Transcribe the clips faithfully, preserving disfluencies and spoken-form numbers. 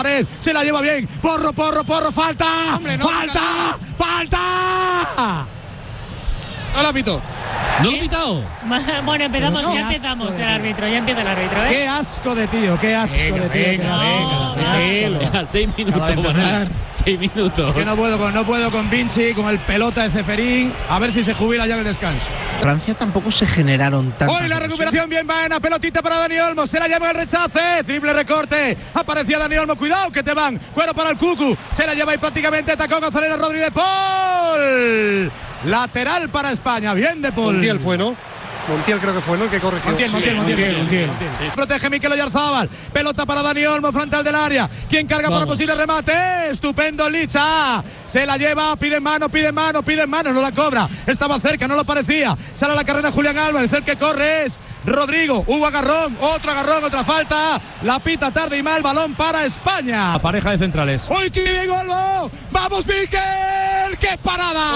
Se la lleva bien. Porro, porro, porro. Falta. Hombre, no, falta. Falta. No la pito. ¿No lo he pitado? Bueno, empezamos, no, ya empezamos el árbitro, ya empieza el árbitro, ¿eh? Qué asco de tío, qué asco venga, de tío. Venga, no, venga, venga, venga. Seis minutos, Manal. Seis minutos. Es que no puedo con, no puedo con Vinci, con el pelota de Ceferín. A ver si se jubila ya en el descanso. Francia tampoco se generaron tantas. Hoy la recuperación bien Baena, pelotita para Dani Olmo, se la lleva el rechace, triple recorte, aparecía Dani Olmo, cuidado que te van, cuero para el Cucu, se la lleva y prácticamente tacón González Rodríguez, Paul, lateral para España, bien de Paul. Montiel fue, ¿no? Montiel creo que fue, ¿no? El que corrigió. Montiel, Montiel, Montiel, Montiel, Montiel, Montiel. Protege Mikel Oyarzábal. Pelota para Dani Olmo, frontal del área. ¿Quién carga Vamos. para posible remate? Estupendo Licha. Se la lleva, pide mano, pide mano, pide mano. No la cobra. Estaba cerca, no lo parecía. Sale a la carrera Julián Álvarez. El que corre es Rodrigo. Hubo agarrón, otro agarrón, otra falta. La pita tarde y mal. Balón para España. La pareja de centrales. ¡Uy, qué bien, Olmo! ¡Vamos, Mikel! ¡Qué parada!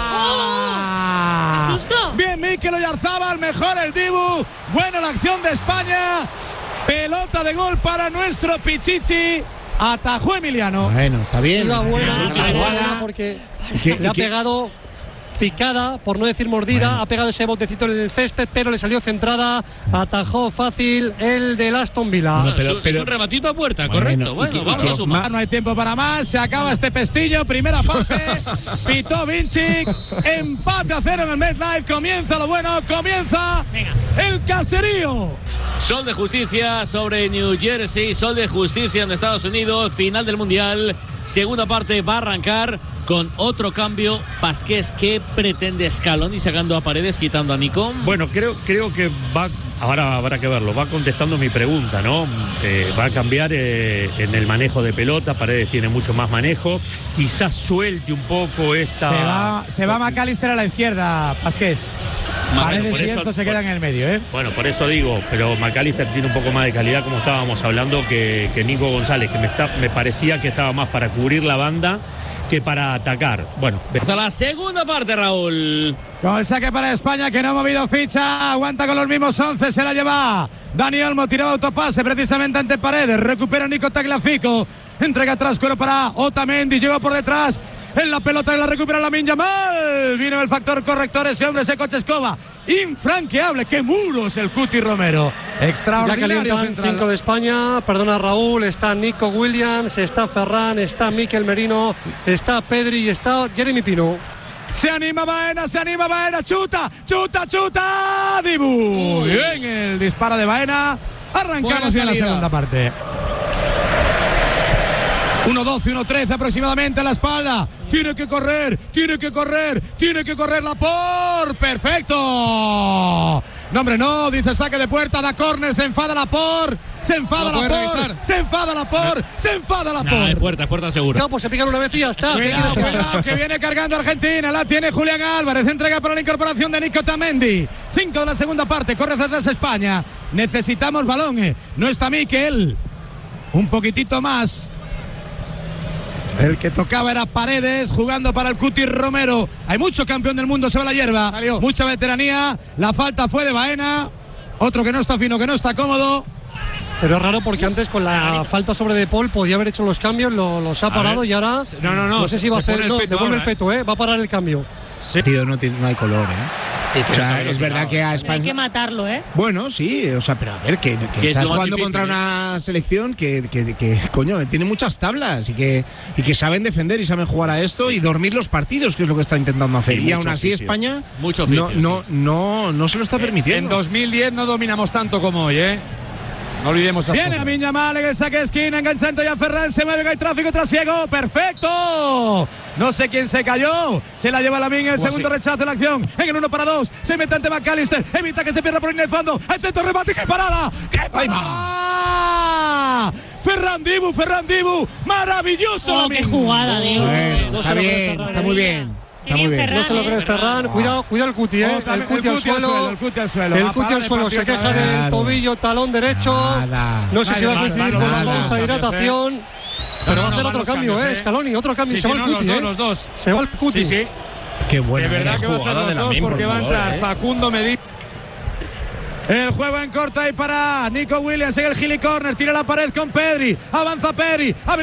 ¡Oh! ¡Qué susto! Bien, Mikel Oyarzábal, mejor el Dibu. Buena la acción de España. Pelota de gol para nuestro Pichichi. Atajó Emiliano. Bueno, está bien. Una buena, Una una buena buena porque ¿Qué- le ha qué- pegado picada, por no decir mordida, Bueno. ha pegado ese botecito en el césped, pero le salió centrada, atajó fácil el del Aston Villa. Bueno, pero- es, un, pero- es un rematito a puerta, Bueno, correcto. y Bueno, que- y vamos que- a sumar. No hay tiempo para más, se acaba este pestillo, primera parte, pitó Vinci, empate a cero en el MetLife, comienza lo bueno, comienza Venga. el caserío. Sol de justicia sobre New Jersey, sol de justicia en Estados Unidos, final del Mundial, segunda parte va a arrancar con otro cambio. Pasqués, ¿qué pretende Scaloni sacando a Paredes, quitando a Nico? Bueno, creo, creo que va, ahora habrá que verlo, va contestando mi pregunta, ¿no? Eh, va a cambiar eh, en el manejo de pelota, Paredes tiene mucho más manejo, quizás suelte un poco esta... Se va, se va McAllister a la izquierda, Pasqués. Bueno, Paredes por y eso- Enzo se por- quedan en el medio, ¿eh? Bueno, por eso digo, pero McAllister tiene un poco más de calidad, como estábamos hablando, que, que Nico González, que me, está, me parecía que estaba más para cubrir la banda que para atacar. Bueno, Hasta la segunda parte, Raúl. Con el saque para España, que no ha movido ficha, aguanta con los mismos once, se la lleva Dani Olmo, tiró autopase precisamente ante Paredes, recupera Nico Tagliafico, entrega atrás, cuero para Otamendi, llegó por detrás, en la pelota y la recupera Lamine Yamal, vino el factor corrector, ese hombre, ese coche escoba, infranqueable, qué muros el Cuti Romero, Ya extraordinario calientan central. cinco de España, perdona Raúl, está Nico Williams, está Ferran, está Mikel Merino, está Pedri y está Jeremy Pino. Se anima Baena, se anima Baena, chuta, chuta, chuta, Dibu. Bien el disparo de Baena. Arrancamos ya en la segunda parte. uno doce, uno trece aproximadamente a la espalda. Tiene que correr, tiene que correr, tiene que correr la por. Perfecto. No, hombre, no, dice saque de puerta, da córner, se enfada la por, se enfada la por, se enfada la por, se enfada la Nada de por. puerta, puerta segura. No, pues se pican una vez y ya está. Cuidado, cuidado, que viene cargando Argentina. La tiene Julián Álvarez. Entrega para la incorporación de Nico Otamendi. Cinco de la segunda parte. Corre hacia atrás España. Necesitamos balón. eh. No está Mikel. Un poquitito más. El que tocaba era Paredes, jugando para el Cuti Romero. Hay mucho campeón del mundo, se va la hierba. Salió. Mucha veteranía. La falta fue de Baena. Otro que no está fino, que no está cómodo. Pero es raro porque antes con la falta sobre De Paul podía haber hecho los cambios, lo- los ha parado ver. y ahora No, no, no, no sé se- si va a se hacer, pone el no, peto devuelve ahora, el peto, eh, va a parar el cambio. Tío, no, tiene- no hay color, ¿eh? O sea, es verdad que a Hay España. que matarlo, ¿eh? Bueno, sí, o sea, pero a ver, que, que Que es estás lo más jugando difícil, contra ¿eh? una selección que, que, que, coño, tiene muchas tablas y que, y que saben defender y saben jugar a esto y dormir los partidos, que es lo que está intentando hacer. Y Y, aún mucho así oficio. España Mucho oficio, no, no, sí. no, no se lo está En permitiendo. dos mil diez no dominamos tanto como hoy, ¿eh? No olvidemos esas Viene cosas. a Lamine Yamal en el saque de esquina, enganchando ya a Ferran, se mueve, hay tráfico trasiego, perfecto. No sé quién se cayó, se la lleva Lamine, el segundo rechazo de la acción, en el uno para dos, se mete ante McAllister, evita que se pierda por línea de fondo, el centro remate, ¡qué parada! ¡Qué parada! Ferran Dibu, Ferran Dibu, maravilloso Oh, Lamine. qué jugada, Diego. Bueno, No está se lo cree bien, Ferran, está eh. muy bien. Está muy bien. Ferran, No se lo eh. cree Ferran, cuidado, cuidado el Cuti, eh. Oh, el también- Cuti al suelo, el Cuti al suelo. el Va a Cuti parar al el suelo, se partido queja otra vez. del tobillo, talón derecho. Nada. No sé si va a Vale, coincidir vale, con la vale, pausa vale, de vale, hidratación. Pero No, va a no, hacer van otro los cambio, cambios, eh. eh. Scaloni, otro cambio. Sí, se sí, va no, el los Cuti, dos, eh. los dos. Se va el Cuti. Sí, sí. Qué buena. De verdad que va a hacer jugada los de dos Lamine, porque por va a favor, entrar eh. Facundo Medina. El juego en corto ahí para Nico Williams en el Gili Corner. Tira la pared con Pedri. Avanza Pedri.